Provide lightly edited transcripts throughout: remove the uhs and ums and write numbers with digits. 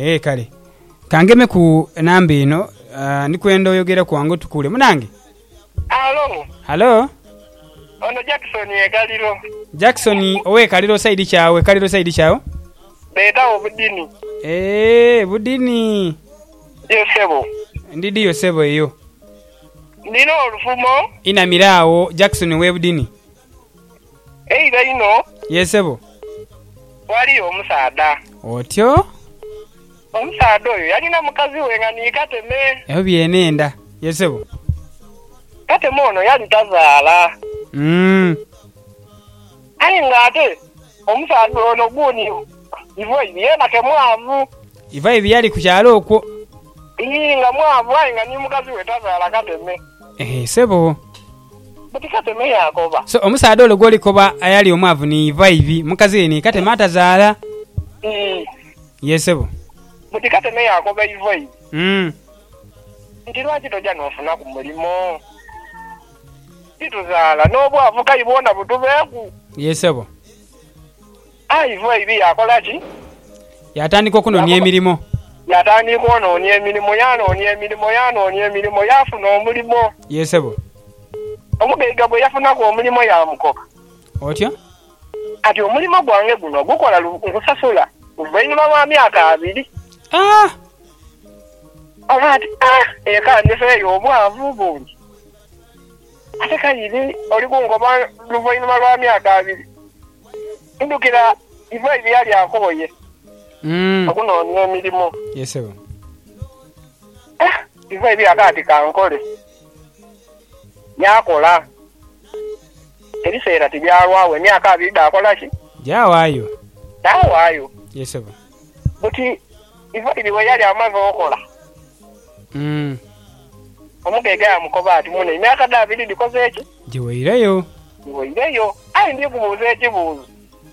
kale kangeme ku namba eno ndikwenda oyogera kwangu tukule munange. Halo ono Jackson yekaliro. Jackson owe kaliro side kyawe beta obudini budini yosebo ndidi yosebo eyo ndino olufumo ina miraawo Jackson we budini ino yesebo wali omusaada otyo omusaada oyo yalina mukazi we nga nikateme eyo byenenda yesebo kateme ono yali tazaala ayi ngate omusaada ono guni ivo yena kemwavu iva yali ku kyalo okwo nga mwavu ayi nga ni mukazi we tazaala kateme sebo buti kateme yakoba so omusaada olo gwolikoba ayali omwavu ni iva ivi mukazi ni kateme atazaala yesebo buti kateme yakoba iva ivi nti lwaki tojja n'ofuna ku mulimo tituzaala n'obwavu kayibona butubeeku yesebo iva ivi yakolaki yatandika okunoonya emirimu yatandika onoonya emirimu yafuna omulimo yesebo omugaiga bwe yafunako omulimo yamukoka otyo ati omulimo gwange guno gukola nkusasula oluvannyuma lwa myaka 2 ati eka ndifeeyo obwavu bungi ate kayiri oli kungoba luvannyuma lwa myaka 2 ndukira iva ivi yali akoye okunoonya emirimu yesebo iva ivi akaati kankole yakola ebiseera tibyalwawo emyaka 2 dakolaki gyawaayo yesebo buti iva ivi we yali amaze okola omugaiga yamukoba ati muno emyaka 2 dikoze eki giweireyo ayi ndikubuuza ekibuuzo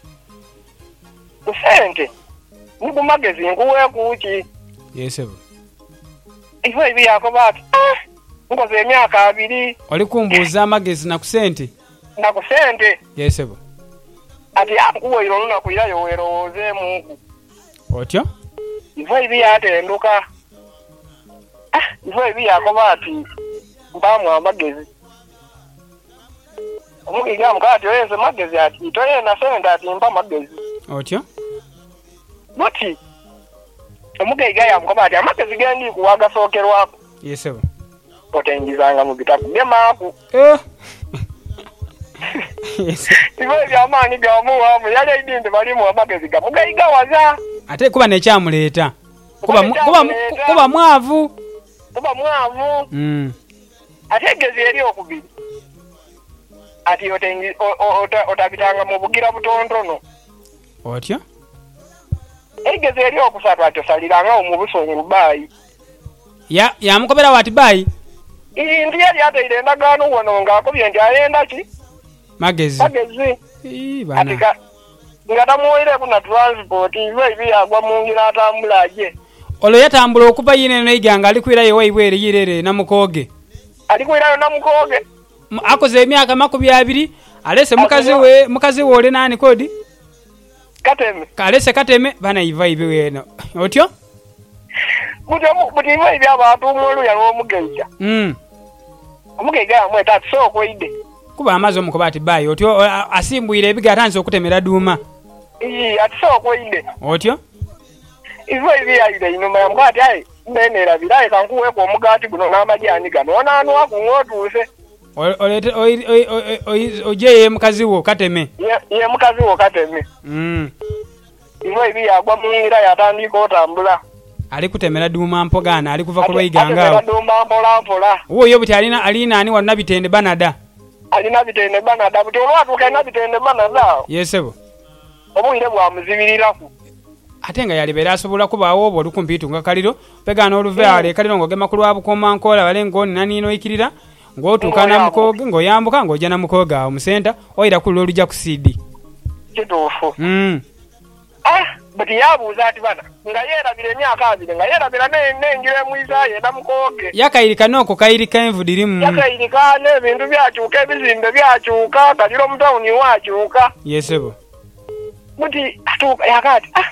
kusente nikumagezi nkuweekuki yesebo iva ivi yakoba ati nkoze emyaka 2 oli kumbuuza amagezi nakusente yesebo ati ankuweire olunaku irayo weerowoozeemuku otyo iva ivi yatenduka iva ivi yakoba ati mpamu amagezi omugaiga amukoba ati oyenze magezi ati toyena sente ati mpa magezi otyo buti omugaiga yamukoba ati amagezi gendi kuwa gasookerwako yesebo otengizanga mu bitabu byemaaku iva ebyamaanyi gamuwamu yali aidinde balimu amagezi gamugaiga waza ate kuba nekyamuleeta kuba mwavu ate egezi eri okubiri ati otabitanga mu bugira butontono otyo egezi eri okusatu ati osalirangawo mu busungu baayi yamukobera wati baayi ndi yali ateire endagaano wono ng'akubye nti ayenda ki magezi ati nga tamuwoireku na transport iva ivi yagwa mu ngira atambula aje olwo yatambula okuva yineno iganga alikwirayo waibwere yirere namukoge akoze emyaka 20 alese mukazi we ole nani kodi kateme bana iva ivi weno otyo buti iva ivi abantu omuluya n'omugaiga omugaiga yamweta ati sookoide kuba amaze omukoba ati bayi otyo asimbwire ebiga atanze okutemera duuma ati sookoide otyo iva ivi yaire inuma yamukoba ati ayi nenerabira ayi kankuweeko omugaati guno n'amajaani gano onaanwaku ng'otuuse oje mukazi wo kateme iva ivi yagwa mu ngira yatandika otambula ali kutemera duuma mpogana ali kuva ku lwaiganga oyo buti alina ani walina bitende banada buti olwatuuka alina bitende banada yesebo obwire bwamuzibiriraku ate nga yalibera asobola kubaawo obo olukumpiitu nga kaliro pegana oluvaale kaliro ng'ogema ku lwabukoma nkola bale ng'oni naniino ikirira ng'otuuka namukoge ng'oyambuka ng'ojja namukoge awo mu senta oyira kulula olujja ku siidi kituufu buti yabuuza ati bana nga yeerabira emyaka 2 nga yeerabira n'enjira emuyisaayo namukoge yakayirika n'oko kayirika envu dirimu yakayirika n'ebintu byakyuka ebizimbe byakyuka kaliro omutawuni wakyuka yesebo buti atuuka yakati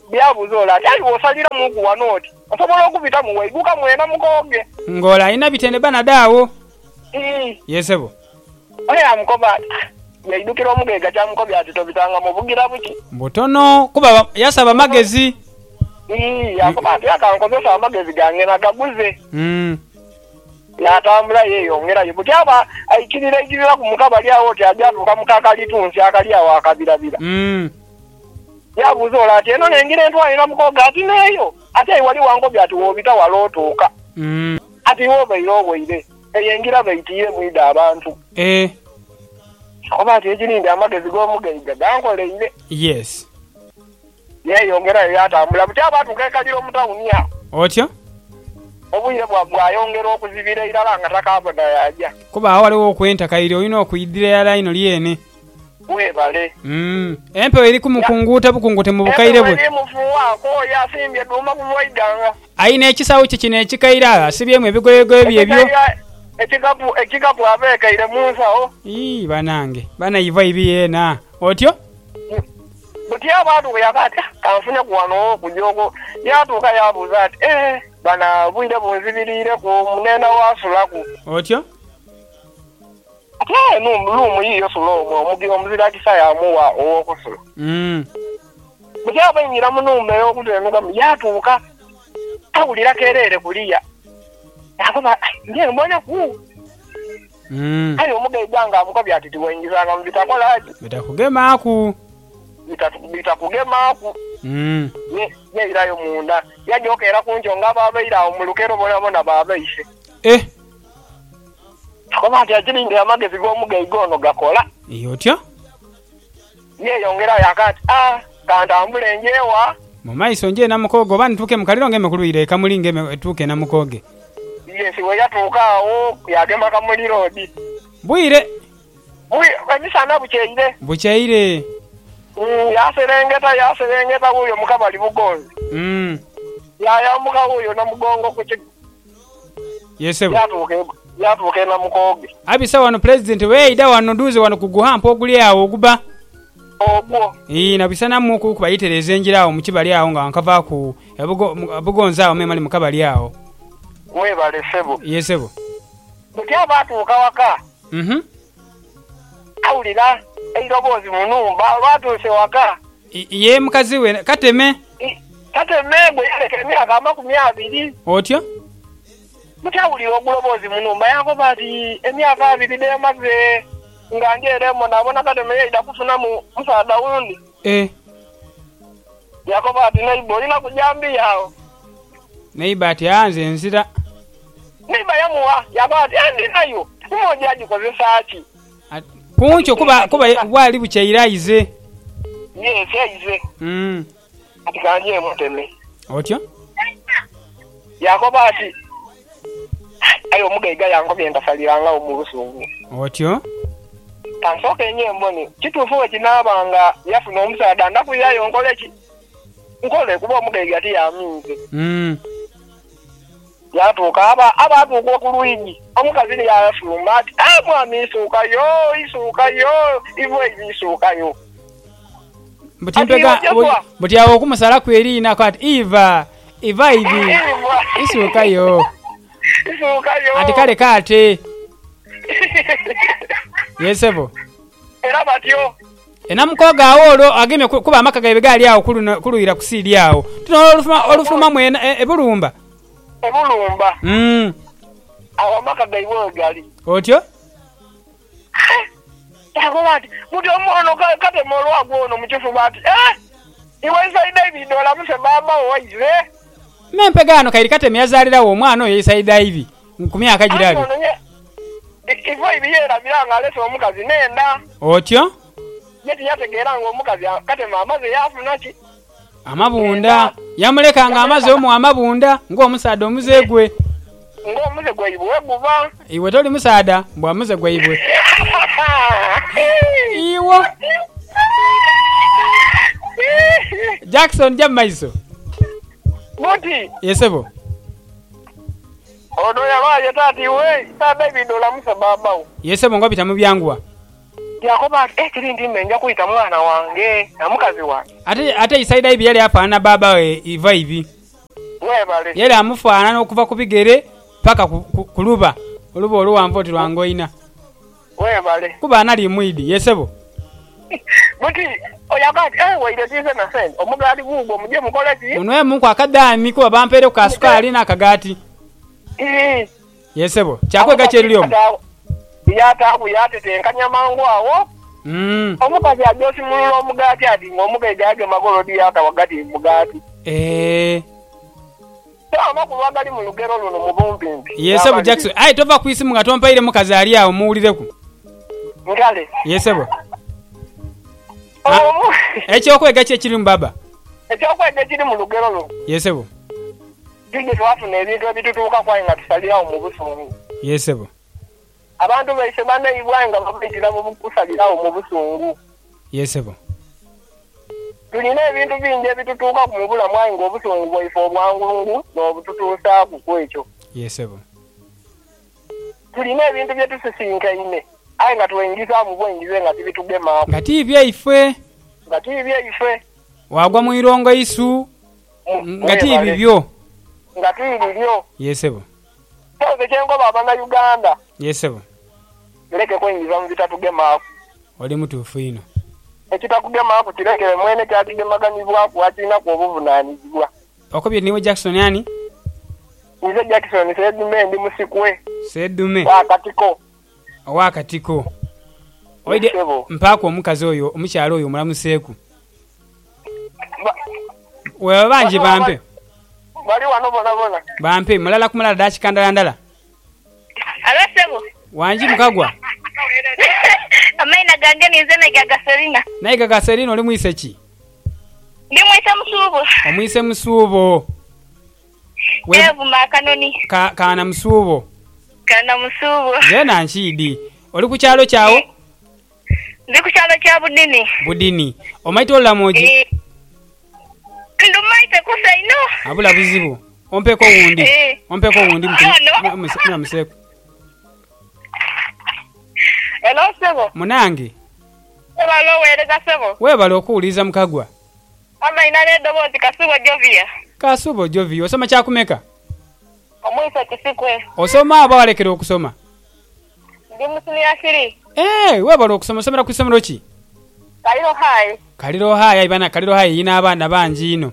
byabuzola ati osalira muku wanoti osobola okubita mu weiguka mwena mukoge ngola ina bitende bana dawo yesebo oya mukoba yaidukira omugega kya mukobi ati tobitanga mu bugira buki mbotono kuba yasaba magezi yakoba ati akankozesa amagezi gange nagaguze yatambula yeyongera yibuti aba aikirira ku mukaba lyawo ti ajatuka mukakali tunsi akali awo akabirabira yabuzola ati eno nengire ntwalira mukoga ati neyo ate wali wango byati wobita walotuka ati wobeire obweire eyengira bayitire mwida abantu oba ati ekirindi amagezi g'omugaiga gankoleire yes yeyongera yatambula buti abatuka ekalira omutawuni awo otyo obwire bwayongera okuzibira irala nga takabona yaja kuba awo waliwo okwenta kairi olina okuyidira yala ino lyene webale empewo eri kumukunguta bukungute mu bukaire bwe mufuwako yasimbye duma kuvoiganga ayina ekisawo kye kino ekikaira asibyemu ebigoyegoye byebyo ekikapu abeekaire munsawo banange banaiva ibiyena otyo buti abantu yakati kanfune kuwano okujoko yatuuka yabuuza ati bana bwire bunzibirire ku munena wasulaku otyo ate lumu yiyo sulomu omuzira kisa yamuwa owokusula buti abayinyira munumba ey'okutenuka yatuuka awulira kerere kuliya yakoba nje mboneku ayo omugaiga nga amukobi ati tiwenjizanga mu bitakolaaki bitakugemaku yeirayo munda yajokera kunjonga babeire awo mu lukero bonabona babeise akoba nti akirinde amagezi g'omugaiga ono gakola otyo yeyongera yakati kantambule njewa mu maiso nje namukoge oba nituuke mukaliro ng'emekulwire ekamulinga etuuke namukoge yesi we yatuuka awo yagema kamuli roodi bwire emisana bukyeire yaserengeta wuyo mukabali bugonzi yayambuka wuyo namugongo yesebo yatuuke namukoge abisa wano president weida wano duze wano kuguhampa oguli awo oguba ogwo nabisa namuku kubayitereza enjira awo mukibali awo nga nkava ku bugonzi awo memali mukabali awo webale sebo yesebo buti abatuuka waka awulira eirobozi munumba batuuse waka ye mukazi we kateme gwe yaleka emyaka 20 otyo buti awulira ogulobozi munumba yakoba ati emyaka 2 demaze nga njeremo nabona kateme yeida kufuna mu musaada wundi yakoba ati neiba olina kujambiya awo neiba ati anze nzira neiba yamuwa yakoba ati andinayo umoja agikozesa ki puncho kuba wali bukyayiraize yaize ati kanje muteme otyo yakoba ati ayo omugaiga yangobye ndasaliranga mu busungu otyo kansoka enyemboni kituufu wekinabanga yafuna omusaada ndakuyayo nkoleki nkole kuba omugaiga ati yaminze yatuuka abatuuka ku lwigi omukazi yafuluma ati mwami isuukayo ivo isuukayo buti awo okumusalaku eriinako ati iva ivi isuukayo ati kale kate yesebo era batyo enamukoga awo olwo agemye kuba amaka gaibe gali awo kuluyira kusiidi awo tuno olufuluma mwena ebulumba awo amaka gaiwe gali otyo yakoba ati muti omwono katema olwago ono mukifuba ati iwe isaida ivi olamuse baba owaize mempegano kairi kateme yazalirawo omwana oyo isaida ivi ku myaka girabi ivo ivi yerabiranga alese omukazi nenda otyo yeti yategeranga omukazi katema amaze yafuna ki amabunda yamulekanga amaze omu amabunda ng'omusaada omuze gwe iwe guba iwe toli musaada mbwa muze gwe iwe iwo Jackson jamaiso buti yesebo odo yabaye tati we ta David olamusa babawo yesebo ngobita mu byangwa yakoba kirindi mmenja kuyita mwana wange namukazi wange ate isaida ibi yali afaana baba we iva ibi webale yali amufaanana okuva ku bigere paka ku luba oluwanvu oti lwangoina webale kuba anali mwidi yesebo buti oyagati waire tize na sen omugati gugwo muje mukoleki unwe mungu akadani kuba bampere ku kasukali n'akagati yesebo kyakwega kyerlyo yatabu yatetenkanya mangu awo omukazi ajosimulula omugati ati ng'omugezi age magolodi yata wagati mugati amakulu agali mu lugero luno mu bumpimpi yesebo Jackson ayi tova ku isimu nga tompaire mukazi ali awo muwulireku ngale yesebo ekyokwega kyekiri mu baba ekyokwega kiri mu lugero luno yesebo tujje twafuna ebintu ebitutuuka kwaye nga tusalirawo mu busungu yesebo abantu baise banayibwaye nga babayitira mu kusalirawo mu busungu yesebo tulina ebintu bingi ebitutuuka ku mubulamu aye ng'obusungu bwaife obwangulungu n'obututuusaaku kwekyo yesebo tulina ebintu byetusisinkaine aye nga tuwengiza mu bwengize nga tibitugemaako nga tiibyaife wagwa mu irongo isu nga tiibibyo nga tiibibyo yesebo kyose kyengoba abannayuganda yesebo leke kwengiza mu bitatugemaako oli mutuufu ino ekitakugemaako kirekere mwene kyatugemaganyizibwaku akirinaku obuvunaanizibwa okubye niwe Jackson yani nze Jackson Sedume ndi musikwe Sedume wakatiko oide mpaka omukazi oyo omukyalo oyo mulamuseeku wewe banje bampe bali wano bona bampe mulala kumala dachikandala ndala alo sebo wanji mukagwa amaina gange nize na gaserina oli mwise ki ndi mwise musubo omwise musubo evu makanoni kana musubo zena nchidi oli ku kyalo kyawo ndi ku kyalo kya budini omaite olamoji ndumaite kusaino abula buzibu ompeko wundi mnamuseku hello sebo munange ebalo werega sebo webala okuwuliza mukagwa amaina nedobozi kasubo jovia osoma kyakumeka omwisa kisikwe osoma aba walekera okusoma ndi musinia 3 webala okusoma somera ku isomero ki kaliro hayi ibana kaliro hayi ina abana banji ino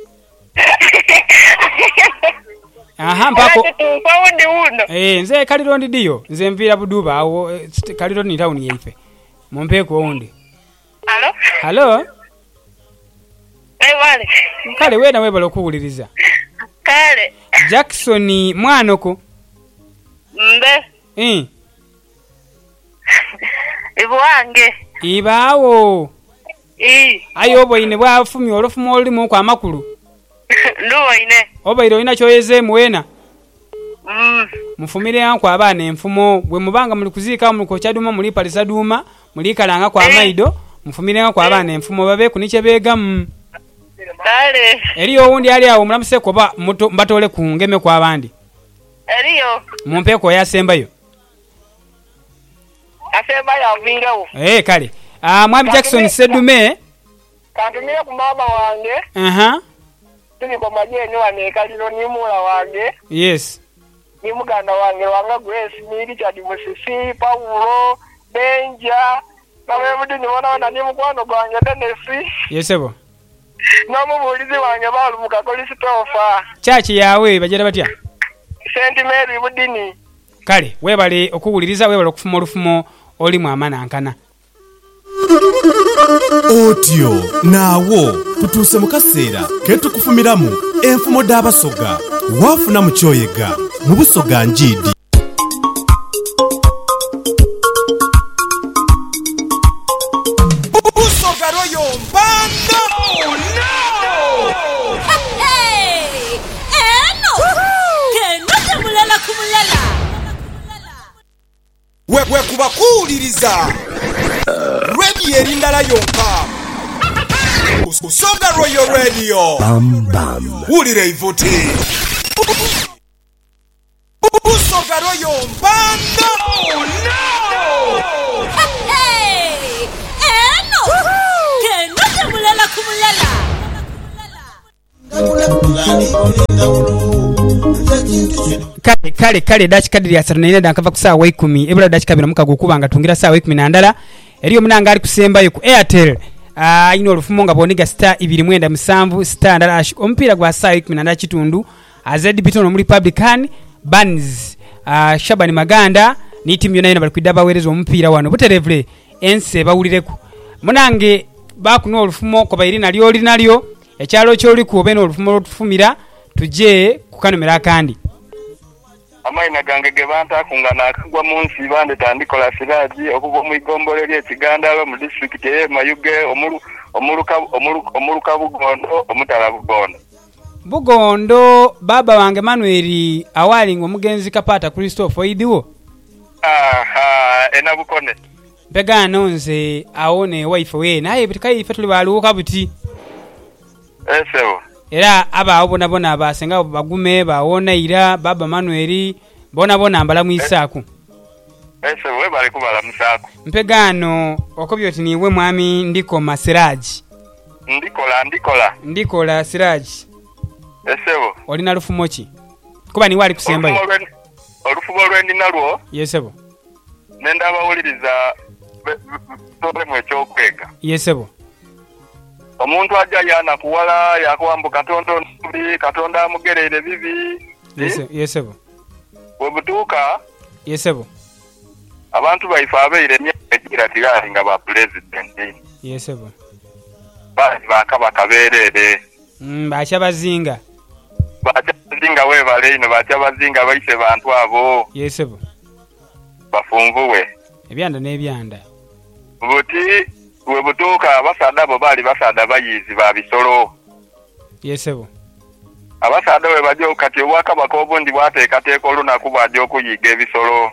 aha mpako nze kaliro ndiyo nze mvira buduba awo kaliro ni town yeife mumpeko onde halo wale kale wena webala okuwuliriza kale Jackson mwanoko mbe ibwange ibaawo ayo oboine bwafumya olufumo olimu kwa makulu ndoine obaire olina kyoyeze muwena mufumire yanku abaana enfumo bwe mubanga muli kuziika mu kochaduma muli palisa duma muli kalanga kwa maido mufumire yanku abaana enfumo babe kuniche begamu kale eriyo wundi ali awo mulamuseko ba mbatole ku ngeme kwa abandi eriyo mumpeko yasembayo asembayo avingawo kale mwami Jackson Sedume kantumire ku mama wange tuli kwa majeni wanekaliro ni mula wange yes ni muganda wange wanga Grace ni Richard Musisi Paulo Benja nawe mudi ni wana ni mukwano gwange Dennis yesebo namubulizi wange balu mukakolisi tofa chachi yawe bajera batya Saint Mary budini kale webale okuwuliriza webale okufuma olufumo oli mwamana ankana otyo naawo tutuuse mu kaseera ketukufumiramu enfumo d'abasoga wafuna mu kyoyega mu busoga njiidi busoga royo mbanda we kubakuwuliriza radio erindala yonka Busoga Royal Radio bam wulira ivuti Busoga Royal Banda kale dakika 34 dankava ku saawa 10 ebula dakika 2 okubanga tungira saawa 10 nandala eriyo munanga ali kusembayo ku Airtel ino olufumo nga boniga star 297 star ndala omupiira gwa saawa 10 kitundu azedi bitono mu Republican Burns Shabani Maganda ni timu yona bali kwidda bawereza omupiira wano buterevule ense bawulireku munange bakuno olufumo ko bayirina lyo linalyo ekyalo kyoli ku obeno olufumo lotufumira tuje kukanomera kandi amaina gange gebanta kungana akagwa munsi bande tandikola siraji okuva mu igombole lye Kigandalo mu district ye Mayuge omuluka Bugondo omutala Bugondo baba wange Manuel awali omugenzi Kapata Christopher idiwo ena bukone begano nze aone wife we naye bitikai ife tuli baluka buti esewo era aba bona abasenga bagume baona ira baba Manuel bona ambala mu Isaku esewo bali kubala musaku mpegano okobyoti niwe mwami ndiko Masiraji ndikola Siraji esewo olina lufumo ki kuba ni wali kusemba olufumo lwendi nalwo yesebo nenda abawuliriza tole ekyokwega yesebo omuntu ajja yana kuwala yakwambu katonda amugerere bibi yesebo webutuuka yesebo abantu baife abeire emyaka tirali nga ba president yesebo bakabaka beerere bakyabazinga webale ino bakyabazinga baise bantu abo yesebo bafunvuwe ebyanda n'ebyanda buti webutuuka abasaada abo baali basaada bayizi ba bisolo yesebo abasaada we bajja kati obwakabaka obundi bwateekateeka olunaku bwajja okuyiga ebisolo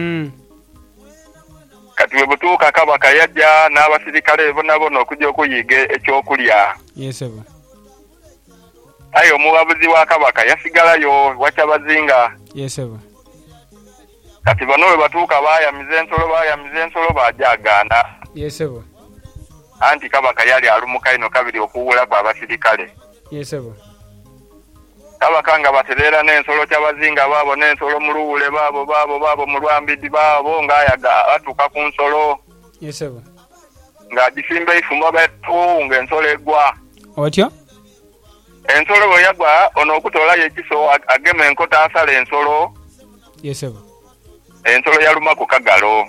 kati webutuuka kabaka yajja n'abasirikale bonna okujja okuyiga ekyokulya yesebo aye omuwabuzi wa kabaka yasigalayo wakyabazinga yesebo kati bano we batuuka bayamiza ensolo bajagaana yesebo anti kabaka yali alumuka ino kabiri okuwula kwa basirikale yesebo kabaka nga baterera n'ensolo kyabazinga baabo n'ensolo mu luwule baabo mu lwambidi baabo ng'ayaga atuuka ku nsolo yesebo ng'agisimba ifumo betu ng'ensolo egwa otyo ensolo bwe yagwa ono okutoolayo ekiso agema enkota asala ensolo yesebo ensolo yaluma ku kagalo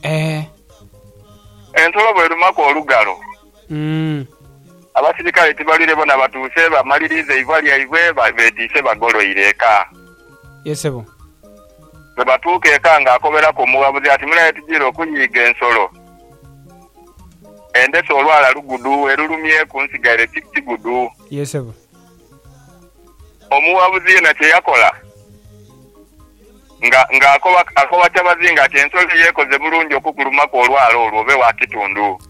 ensolo bwe lumaku olugalo abasirikale tibalire bona batuuse bamalirize iva lyaibwe betiise bagoloire eka yesebo bwe batuuka eka ng'akoberako omuwabuzi ati mulaye tujire okunyiiga ensolo endese olwala lugudu erulumyeku nsigaire kigudu yesebo omuwabuzi yena kyeyakola ng'akoba kyabazinga ati ensolo yeekoze bulungi okukulumako olwala olwo obe wa kitundu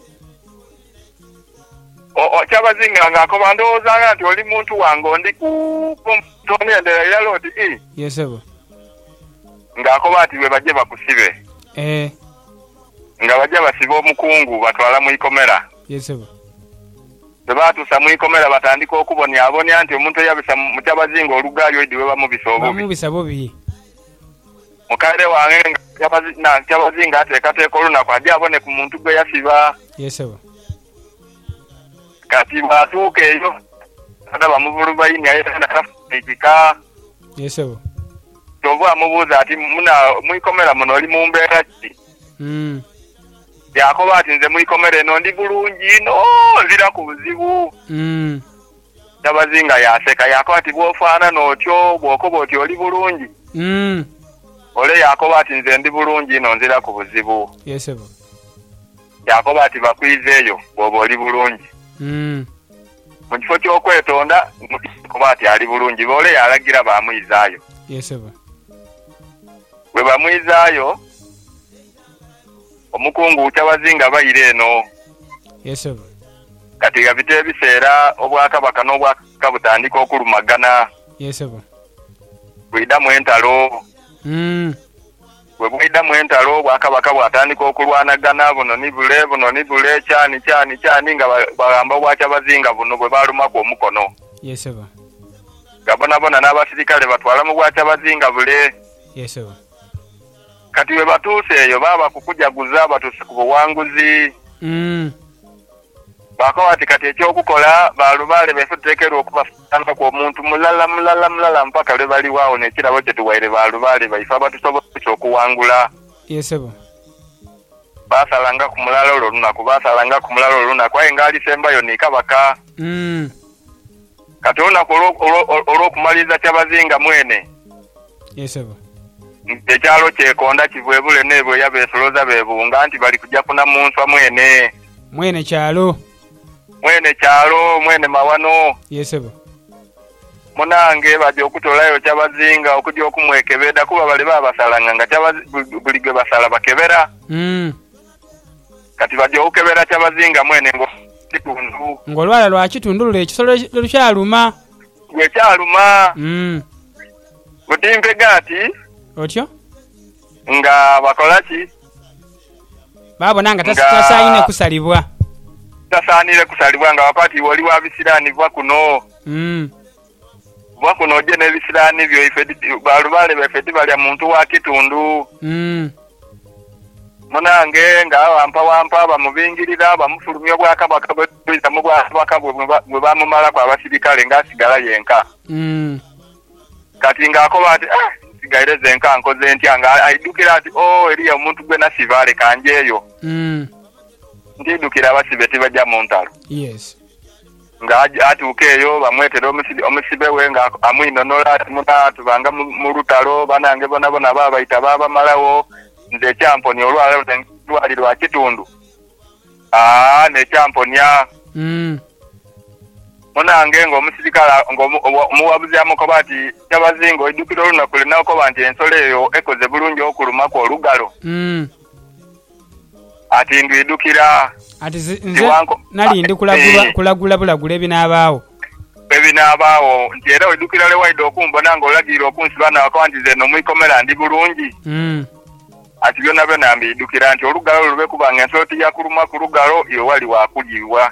kyabazinga ng'akoba ndowoozanga nti oli muntu wange ondi kumputoni endera era loti yesebo ng'akoba ati bwe bajje bakusibe nga bajja basiba omukungu batwala mu ikomera yesebo bwe baatuusa mu ikomera batandika okubonyabonya nti omuntu eyabisa mu kyabazinga olugaali oidi we bamubisa bubi mukaire wange nga kyabazinga ateekateeka olunaku ajja abone ku muntu gwe yasiba yesebo kati bwatuuka eyo ada bamuvulubayini ayekika yesebo tova amubuuza ati mu ikomera muno oli mu mbeera ki yakoba ati nze mu ikomera eno ndi bulungi ino nzira ku buzibu kyabazinga yaseka yakoba ati bw'ofaanana otyo bw'okoba oti oli bulungi ole yakoba ati nze ndi bulungi ino nzira ku buzibu yesebo yakoba ati bakwizeeyo bw'oba oli bulungi mu kifo ky'okwetonda kuba ati ali bulungi boole yalagira bamuyizaayo yesebo bwe bamuyizaayo omukungu kyabazinga bayire eno yesebo kati gabite ebiseera obwakabaka n'obwakabaka butandika okulumagana yesebo bwiddamu entalo bwe bwiddamu entalo obwakabaka bwatandika okulwanagana buno ni bule kyani nga bagamba obwakyabazinga buno bwe balumaku omukono Yesebo. Gabonabona n'abasirikale batwala mu bwakya bazinga bule. Yesebo. Kati we batuuse eyo baba kukujaguza batuuse ku buwanguzi. Bakawati kati ekyokukola balubale befutekerwa okubafanga ku omuntu mulala mpaka lwe bali waawo nekirabo kye tuwaire balubale baifa batusobozesa okuwangula. Yesebo. Basalanga ku mulala olunaku aye ngaali sembayo nikabaka. Kati olunaku olw'okumaliza kyabazinga mwene. Yesebo. Ekyalo kyekonda kivwebule nebwe yabeesoloza beebunga nti bali kujja kuna munswa mwene. Mwene kyalo mwene mawano. Yesebo. Munange bajja okutolayo kyabazinga okujja okumwekebeda kuba bali babasalanga nga buli gwe basala bakebera. Kati bajja okukebera kyabazinga mwene kitundu. Ng'olwala lwa kitundu lule ekisolo lukyaluma. Gwe kyaluma. Butimpe gati. Otyo? Nga bakola ki? Babona nga tasaine kusalibwa. Tasaanire kusalibwa nga wakati wali wa bisiraani bwa kuno. Bwa kuno je n'ebisiraani byo ife balubale bafeti balya muntu wa kitundu. Munange nga wampa bamubingirira bamufulumya obwakabaka bweza mu bwakabaka bwe bamumala kwa basirikale ng'asigala yenka. Kati ng'akoba ati sigaire zenka nkoze ntya nga aidukira ati eriya omuntu gwe nasivale kanjeeyo. Ndidukira abasibe tibajja mu ntalo. Yes. Nga atuuka eyo bamwetera omusibe we nga amwinonola ati muna tubanga mu lutalo banange bonabona babayita babamalawo nze ekyamponya olwaliro lwa kitundu. Nekyamponya. Munange ng'omusirikale omuwabuzi amukoba ati kyabazinga oidukira olunaku linakoba nti ensolo eyo ekoze bulungi okulumako olugalo. Ati ndwidukira. Ati nze nali ndi kulagula bulagula ebinaabaawo. Nti era oidukira lewaide okumbona ng'olagirira okunsiba nawako nti nze nomwikomera ndi bulungi. Ati byonna mbidukira nti olugalo lube kubanga ensolo tijja kuluma ku lugalo iyo wali wakuliibwa.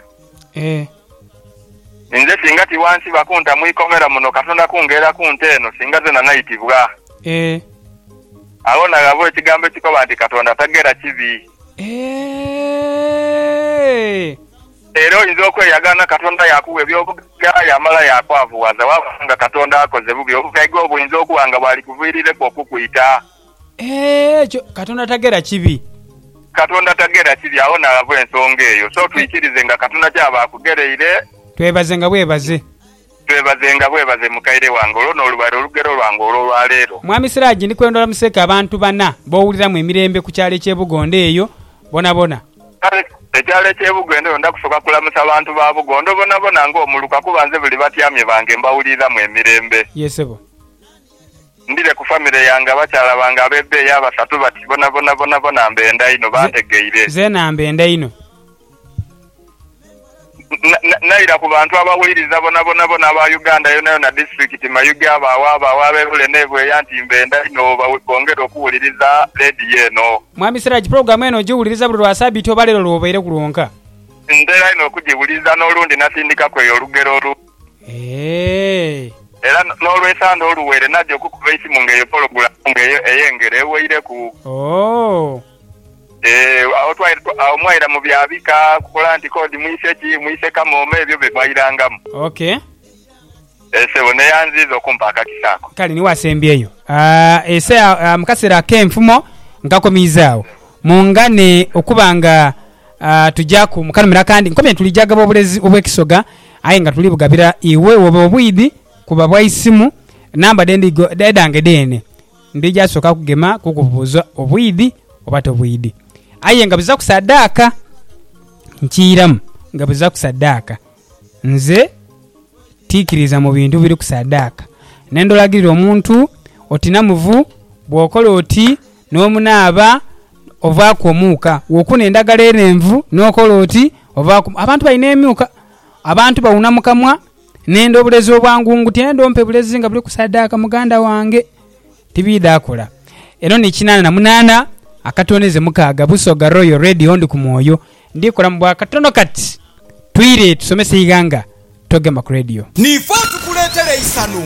Nze singa tiwansi bakunta mwikomera muno Katonda kungeera kunte eno singa zena nayitibwa. Awo nagabo ekigambo ekikoba nti Katonda tagera kibi. Era oyinza okweyagana Katonda yakuwa ebyobugagga yamala yakwavuwaza wabanga Katonda akoze bubi obugagga obuyinza okuwanga bwali kuviirireku okukuyita. Katonda tagera kibi. Awo nagabo ensonga eyo so tuyikirize nga Katonda kyaba akugereire. Twebazenga bwebaze mukaire wange olwo n'olubale olugero lwange olwaleero. Mwami Siragi ndikwendera museka abantu bana bowuliramu emirembe ku kyalo ky'Ebugondo eyo bonabona. Ekyalo ky'Ebugondo eyo ndakusoka kulamusa abantu ba Bugondo bonabona ng'omuluka kubanze buli batyamye bange mbawuliramu emirembe. Yesebo. Ndire ku famire yange abakyala bange ab'ebbeeyi abasatu bati bonabona mbenda ino bantegeire. Ze nambenda ino. Naira ku bantu abawuliriza bonabona aba Uganda yona na district Mayuge abawa bebule nebwe yanti mbenda ino bongera okuwuliriza radio eno. Mwami Siragi program eno giwuliriza buli lwasabiti obalero lwobaire kulonka. Ndera ino okugiwuliriza n'olundi nasindika kweyo olugero olu. Era n'olwesanda oluwere najja okukuba esimu ng'eyo program ng'eyo eyengere eweire ku. Omwaira mu byabika kukola nti kodi mwise kamome ebyo bemwayirangamu. Sebo neyanziza okumpa akakisaako. Kale ni wasembyeyo. Ese mukasera k'enfumo nkakomizaawo. Mungane okubanga tujja ku mukanumira kandi nkomye tulijagaba obulezi obw'ekisoga aye nga tuli bugabira iwe oba obwidi kuba bwaisimu namba dedange dene. Ndija soka kugema kukubuza obwidi obata obwidi. Aye nga biza kusadaka nkiramu nga biza kusadaka nze tikiriza mu bintu biri kusadaka nendolagirira omuntu otinamuvu bwokola oti n'omunaaba ovaako omuuka wokuna endagala enenvu n'okola oti ovaako abantu balina emyuka abantu bawuna mukamwa nenda obulezi obwangungu tendo mpe bulezi nga buli kusadaka muganda wange tibidakola eno ni 88 akatoneze mukaaga Busoga Royal Radio ndi ku mwoyo ndikola mu bwakatono kati twire tusomese iganga togema ku radio. Nifa tukuletere isanu.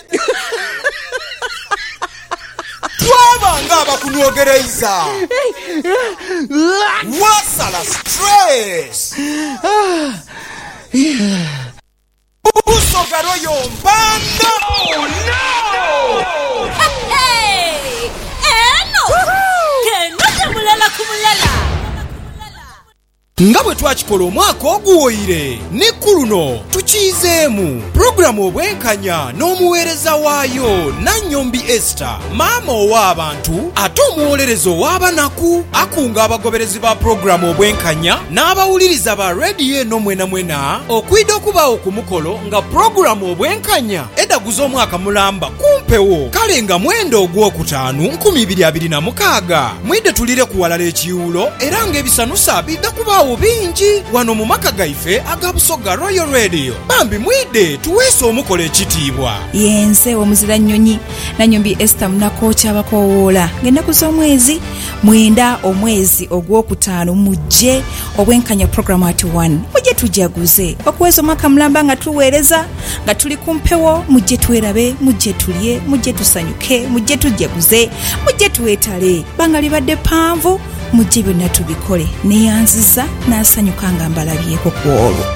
Twabanga abakunwogereza. Wasala stress. Busoga royo mbanda. Oh no! Hey! Eno! Keno mulala kumulala. Nga bwe twakikola omwaka oguwoyire ne kuluno tukiizeemu pulogulaamu obwenkanya n'omuweereza waayo Nannyombi Esther maama ow'abantu ate omuwolereza ow'abanaku akunga abagoberezi ba pulogulaamu obwenkanya n'abawuliriza ba rediyo eno mwena okwidde okubaawo ku mukolo nga pulogulaamu obwenkanya edaguza omwaka mulamba kumpewo kale nga mwenda ogwokutaano 2026 mwidde tulire kuwalala ekiwulo era ng'ebisanusa bidda kubaawo bingi wano mu maka gaife aga Busoga Royal Radio. Bambi mwidde tuweese omukola ekitiibwa yense omuzira nnyonyi Nannyombi Esther munakocha abakowoola ng'ennaku z'omwezi 9 omwezi ogwokutaano mujje obwenkanya programu ati 1 mujje tujaguze okuweza omwaka mulamba nga tuweereza nga tuli kumpewo mujje twerabe mujje tulye mujje tusanyuke mujje tujaguze mujje tuwetale banga libadde panvu mujje byonna tubikole neyanziza n'asanyuka nga mbalabyeko ku olwo.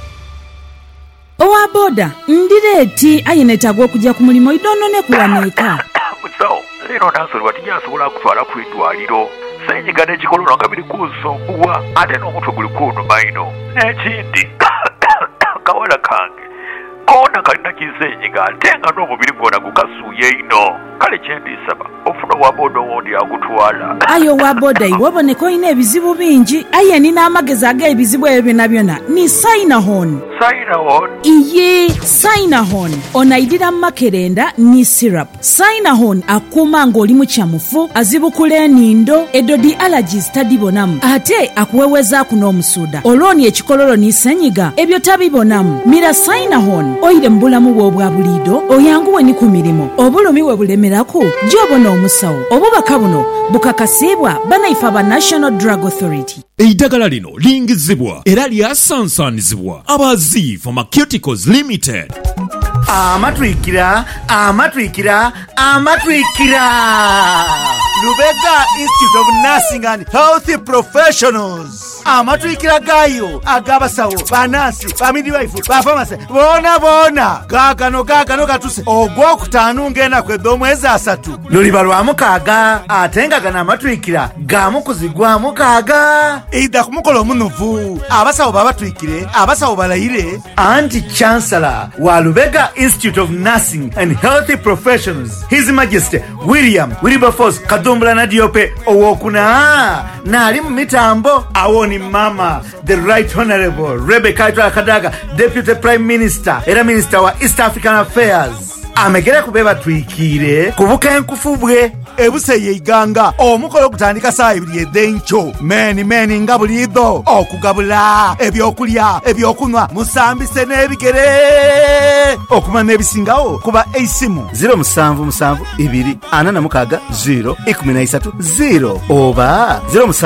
Owa boda ndireeti ayinetagwa okujja ku mulimu idonone kuwaneeka musawo leero nansolwa tinyasobola kutwala ku eddwaliro senyiga n'ekikololo nga biri kunsumbuwa ate n'omutwe guli kunnuma ino n'ekindi kawala kange koona kalina kisenyiga ate nga n'omubiri gwona gukasuuye ino kale kyendisaba ofuna owa boda owondi agutwala. ayo owa boda iwe oboneka olina ebizibu bingi aye nina amagezi ag'ebizibu ebyo byonna ni Sinahon. Sinahon? Iye Sinahon onaidira makerenda ni syrup. Sinahon akuuma ng'oli mu kyamufu azibukula enindo edodi allergies tadibonamu ate akuwewezaako n'omusuuda olwoni ekikololo ni senyiga ebyo tabibonamu. Mira Sinahon oyire mu bulamu bwo obwa buliido oyanguwe ni ku mirimu obulumi we bulemerako gy'obona omusawo obubaka buno bukakasibwa banaife aba National Drug Authority. Eddagala lino lingizibwa era lyasansanizibwa abazi Pharmaceuticals Limited. Amatwikira Lubega Institute of Nursing and Health Professionals. Amatwikira gayo agabasawo banansi bamidwife bafamase bona gagano katuse ogwokutaano ngena kwedde omwezi 3 luliba lwa mukaaga atenga gana amatwikira gamu kuzigwamu kaaga ida kumukola omunuvu abasawo babatwikire abasawo balayire anti chancellor wa Lubega Institute of Nursing and Health Professionals His Majesty William Wilberforce Kadumbula Nadiope owokuna nali mu mitambo awoni mama the right honorable Rebecca Kadaga Deputy Prime Minister era Minister wa East African Affairs amegera kubeba twikire kubuka enkufubwe ebuseye iganga omukolo kutandika saa 2 eddencho meni nga bulido okugabula ebyokulya ebyokunywa musambise n'ebigere okumana ebisingawo kuba eisimu 0772 oba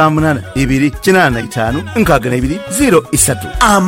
0782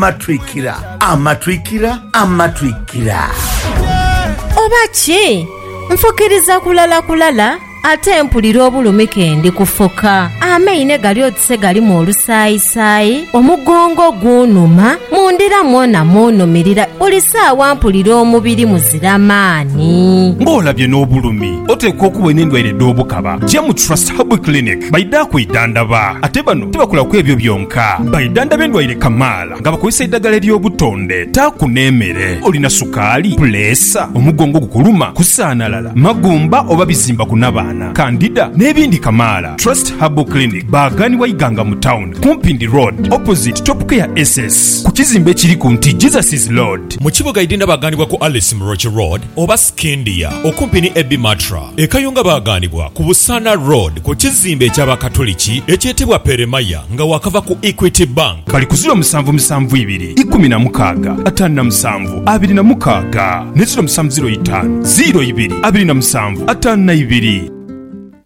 amatwikira Obachi nfukiriza kulala ate mpulira obulumi kendi kufoka ameine gali otise gali mu olusayisayi omugongo gunuma mundira mwona munumirira olisaawa mpulira omubiri muziramaani ng'olabye n'obulumi oteekwa okuwena endwaire d'obukaba gye mu Trust Herbal Clinic bayidde akuyidandaba ate bano tebakolako ebyo byonka bayidandaba endwaire kamaala nga bakozesa eddagala ery'obutonde taaku n'emmere olina sukaali puleesa omugongo gukuluma kusaanalala magumba oba bizimba kunabaana Candida n'ebindi kamaala. Trust Herbal Clinic baagaanibwa Iganga mu town Kumpindi Road opposite Top Care SS ku kizimbe ekiri ku nti Jesus is Lord. Mu kibuga idinda baagaanibwa ku Alice Mroche Road oba Skindia okumpi ni Ebi Matra. Ekayunga baagaanibwa ku Busana Road ku kizimbe eky'abakatoliki ekyetebwa Peremaya nga wakava ku Equity Bank. Kali ku 0772 16 57 26 ne 0705 02 27 52.